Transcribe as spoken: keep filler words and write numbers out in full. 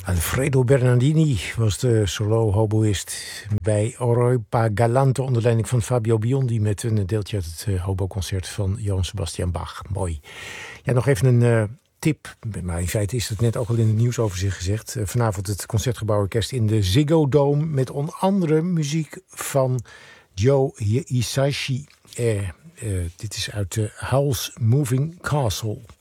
Alfredo Bernardini was de solo-hoboïst bij Europa Galante onder leiding van Fabio Biondi met een deeltje uit het uh, hobo-concert van Johann Sebastian Bach. Mooi. Ja, nog even een uh, tip, maar in feite is het net ook al in het nieuwsoverzicht gezegd. Uh, vanavond het Concertgebouworkest in de Ziggo Dome met onder andere muziek van Joe Hisaishi. Uh, uh, dit is uit uh, Howl's Moving Castle.